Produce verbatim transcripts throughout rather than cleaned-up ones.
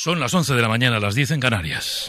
Son las once de la mañana, las diez en Canarias.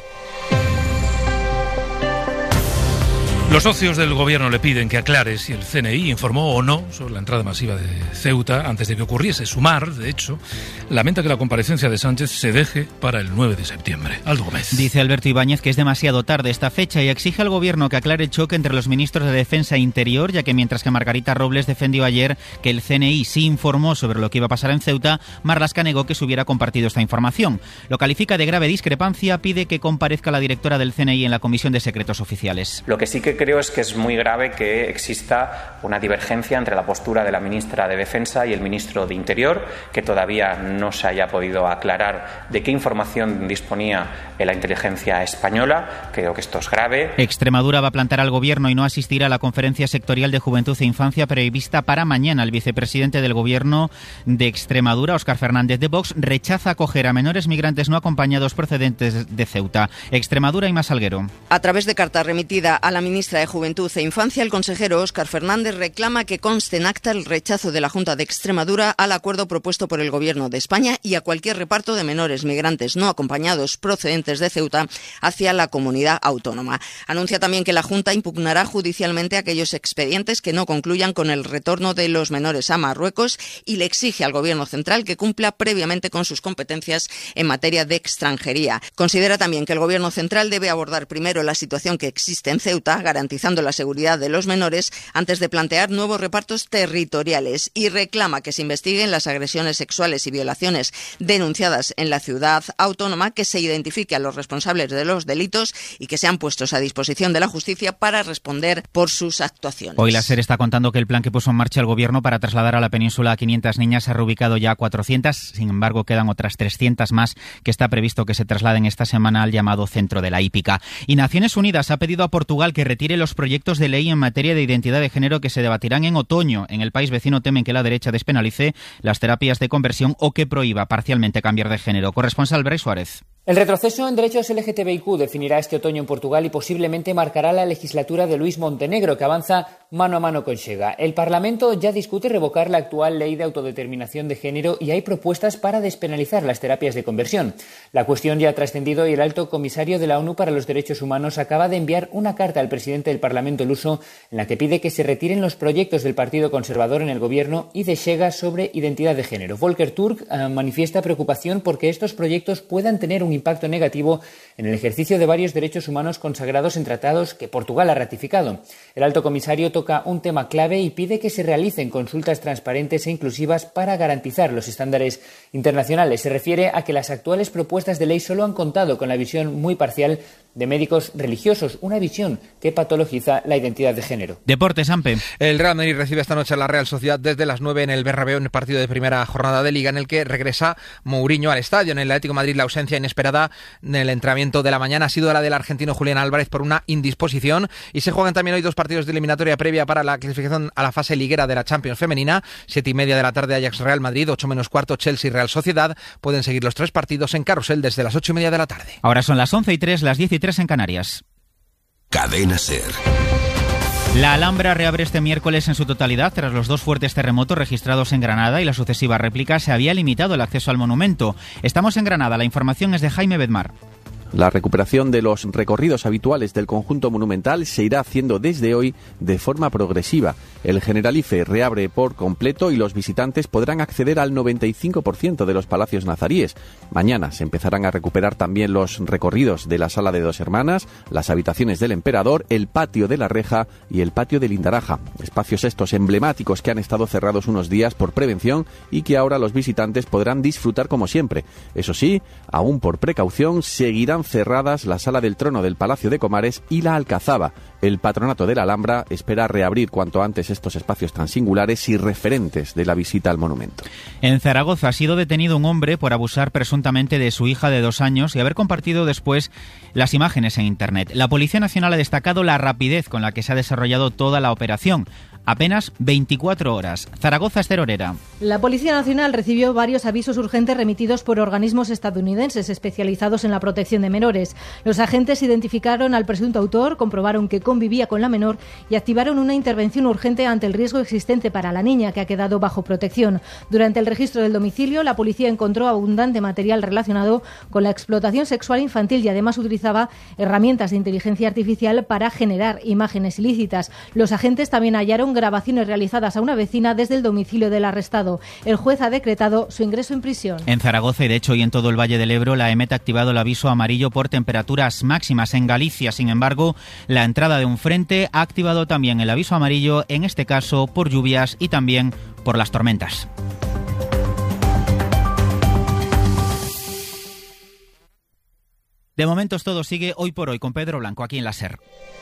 Los socios del gobierno le piden que aclare si el C N I informó o no sobre la entrada masiva de Ceuta antes de que ocurriese. Sumar, de hecho, lamenta que la comparecencia de Sánchez se deje para el nueve de septiembre. Aldo Gómez. Dice Alberto Ibáñez que es demasiado tarde esta fecha y exige al gobierno que aclare el choque entre los ministros de Defensa e Interior, ya que mientras que Margarita Robles defendió ayer que el C N I sí informó sobre lo que iba a pasar en Ceuta, Marlaska negó que se hubiera compartido esta información. Lo califica de grave discrepancia, pide que comparezca la directora del C N I en la Comisión de Secretos Oficiales. Lo que sí que creo es que es muy grave que exista una divergencia entre la postura de la ministra de Defensa y el ministro de Interior, que todavía no se haya podido aclarar de qué información disponía la inteligencia española. Creo que esto es grave. Extremadura va a plantar al gobierno y no asistirá a la conferencia sectorial de Juventud e Infancia prevista para mañana. El vicepresidente del gobierno de Extremadura, Óscar Fernández de Vox, rechaza acoger a menores migrantes no acompañados procedentes de Ceuta. Extremadura y Masalguero. A través de carta remitida a la ministra de Juventud e Infancia, el consejero Óscar Fernández reclama que conste en acta el rechazo de la Junta de Extremadura al acuerdo propuesto por el Gobierno de España y a cualquier reparto de menores migrantes no acompañados procedentes de Ceuta hacia la comunidad autónoma. Anuncia también que la Junta impugnará judicialmente aquellos expedientes que no concluyan con el retorno de los menores a Marruecos y le exige al Gobierno central que cumpla previamente con sus competencias en materia de extranjería. Considera también que el Gobierno central debe abordar primero la situación que existe en Ceuta, garantizando la seguridad de los menores antes de plantear nuevos repartos territoriales, y reclama que se investiguen las agresiones sexuales y violaciones denunciadas en la ciudad autónoma, que se identifique a los responsables de los delitos y que sean puestos a disposición de la justicia para responder por sus actuaciones. Hoy la SER está contando que el plan que puso en marcha el gobierno para trasladar a la península a quinientas niñas ha reubicado ya a cuatrocientas, sin embargo quedan otras trescientas más que está previsto que se trasladen esta semana al llamado Centro de la Hípica. Y Naciones Unidas ha pedido a Portugal que retire los proyectos de ley en materia de identidad de género que se debatirán en otoño. En el país vecino temen que la derecha despenalice las terapias de conversión o que prohíba parcialmente cambiar de género. Corresponsal Brais Suárez. El retroceso en derechos L G T B I Q definirá este otoño en Portugal y posiblemente marcará la legislatura de Luís Montenegro, que avanza mano a mano con Chega. El Parlamento ya discute revocar la actual ley de autodeterminación de género y hay propuestas para despenalizar las terapias de conversión. La cuestión ya ha trascendido y el alto comisario de la ONU para los Derechos Humanos acaba de enviar una carta al presidente del Parlamento luso en la que pide que se retiren los proyectos del Partido Conservador en el gobierno y de Chega sobre identidad de género. Volker Turk eh, manifiesta preocupación porque estos proyectos puedan tener un impacto negativo en el ejercicio de varios derechos humanos consagrados en tratados que Portugal ha ratificado. El alto comisario toca un tema clave y pide que se realicen consultas transparentes e inclusivas para garantizar los estándares internacionales. Se refiere a que las actuales propuestas de ley solo han contado con la visión muy parcial de médicos religiosos, una visión que patologiza la identidad de género. Deportes, Ampe. El Real Madrid recibe esta noche a la Real Sociedad desde las nueve en el Bernabéu, en el partido de primera jornada de Liga, en el que regresa Mourinho al estadio. En el Atlético de Madrid, la ausencia inesperada en el entrenamiento de la mañana ha sido la del argentino Julián Álvarez por una indisposición, y se juegan también hoy dos partidos de eliminatoria previa para la clasificación a la fase liguera de la Champions femenina. Siete y media de la tarde, Ajax Real Madrid, ocho menos cuarto Chelsea Real Sociedad. Pueden seguir los tres partidos en Carrusel desde las ocho y media de la tarde. Ahora son las once y tres, las diez y tres en Canarias. Cadena SER. La Alhambra reabre este miércoles en su totalidad tras los dos fuertes terremotos registrados en Granada y la sucesiva réplica. Se había limitado el acceso al monumento. Estamos en Granada, la información es de Jaime Bedmar. La recuperación de los recorridos habituales del conjunto monumental se irá haciendo desde hoy de forma progresiva. El Generalife reabre por completo y los visitantes podrán acceder al noventa y cinco por ciento de los palacios nazaríes. Mañana se empezarán a recuperar también los recorridos de la Sala de Dos Hermanas, las habitaciones del Emperador, el patio de la Reja y el patio de Lindaraja. Espacios estos emblemáticos que han estado cerrados unos días por prevención y que ahora los visitantes podrán disfrutar como siempre. Eso sí, aún por precaución, seguirán cerradas la Sala del Trono del Palacio de Comares y la Alcazaba. El Patronato de la Alhambra espera reabrir cuanto antes estos espacios tan singulares y referentes de la visita al monumento. En Zaragoza ha sido detenido un hombre por abusar presuntamente de su hija de dos años y haber compartido después las imágenes en Internet. La Policía Nacional ha destacado la rapidez con la que se ha desarrollado toda la operación. Apenas veinticuatro horas. Zaragoza, Esther Orera. La Policía Nacional recibió varios avisos urgentes remitidos por organismos estadounidenses especializados en la protección de menores. Los agentes identificaron al presunto autor, comprobaron que convivía con la menor y activaron una intervención urgente ante el riesgo existente para la niña, que ha quedado bajo protección. Durante el registro del domicilio, la policía encontró abundante material relacionado con la explotación sexual infantil y además utilizaba herramientas de inteligencia artificial para generar imágenes ilícitas. Los agentes también hallaron grabaciones realizadas a una vecina desde el domicilio del arrestado. El juez ha decretado su ingreso en prisión. En Zaragoza y de hecho y en todo el Valle del Ebro, la EMET ha activado el aviso amarillo por temperaturas máximas. En Galicia, sin embargo, la entrada de un frente ha activado también el aviso amarillo, en este caso por lluvias y también por las tormentas. De momentos todo sigue hoy por hoy con Pedro Blanco aquí en la SER.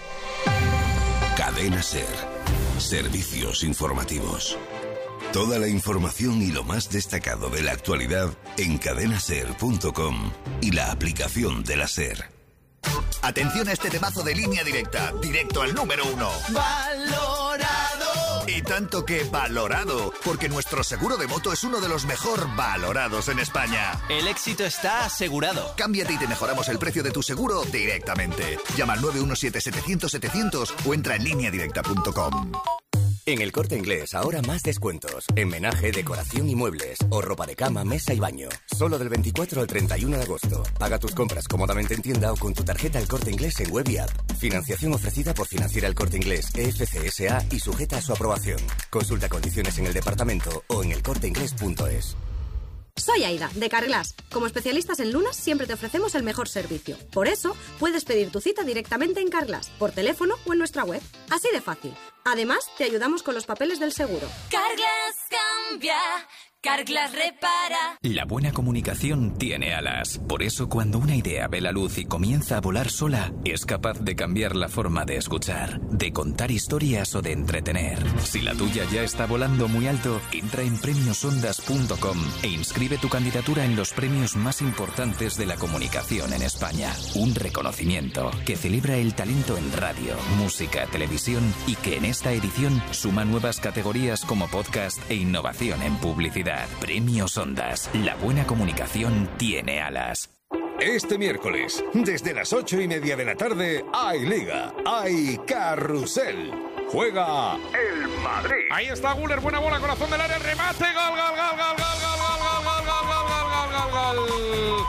Cadena SER. Servicios informativos. Toda la información y lo más destacado de la actualidad en cadena ser punto com y la aplicación de la SER. Atención a este temazo de Línea Directa, directo al número uno. ¡Valorado! Y tanto que valorado, porque nuestro seguro de moto es uno de los mejor valorados en España. El éxito está asegurado. Cámbiate y te mejoramos el precio de tu seguro directamente. Llama al nueve uno siete, setecientos, setecientos o entra en línea directa punto com. En El Corte Inglés, ahora más descuentos. En menaje, decoración y muebles. O ropa de cama, mesa y baño. Solo del veinticuatro al treinta y uno de agosto. Paga tus compras cómodamente en tienda o con tu tarjeta El Corte Inglés en web y app. Financiación ofrecida por Financiera El Corte Inglés, E F C S A y sujeta a su aprobación. Consulta condiciones en el departamento o en el corte inglés punto es. Soy Aida, de Carglass. Como especialistas en lunas, siempre te ofrecemos el mejor servicio. Por eso, puedes pedir tu cita directamente en Carglass, por teléfono o en nuestra web. Así de fácil. Además, te ayudamos con los papeles del seguro. Carglass cambia, Carglass repara. La buena comunicación tiene alas. Por eso, cuando una idea ve la luz y comienza a volar sola, es capaz de cambiar la forma de escuchar, de contar historias o de entretener. Si la tuya ya está volando muy alto, entra en premios ondas punto com e inscribe tu candidatura en los premios más importantes de la comunicación en España. Un reconocimiento que celebra el talento en radio, música, televisión y que en esta edición suma nuevas categorías como podcast e innovación en publicidad. Premios Ondas. La buena comunicación tiene alas. Este miércoles, desde las ocho y media de la tarde, hay Liga, hay Carrusel. Juega el Madrid. Ahí está Güler, buena bola, corazón del área, remate, gol, gol, gol, gol, gol, gol, gol, gol, gol, gol, gol, gol, gol,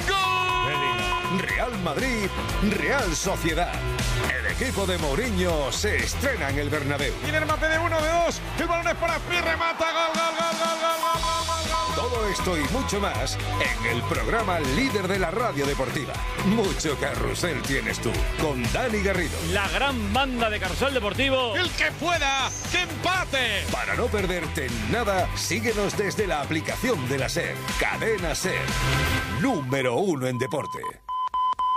gol. Real Madrid, Real Sociedad. El equipo de Mourinho se estrena en el Bernabéu. Y el remate de uno, de dos, el balón es para Pi, remata, gol, gol, gol, gol, gol, gol, gol, gol. Todo esto y mucho más en el programa líder de la radio deportiva. Mucho carrusel tienes tú, con Dani Garrido. La gran banda de Carrusel Deportivo. El que pueda, que empate. Para no perderte nada, síguenos desde la aplicación de la SER. Cadena SER, número uno en deporte.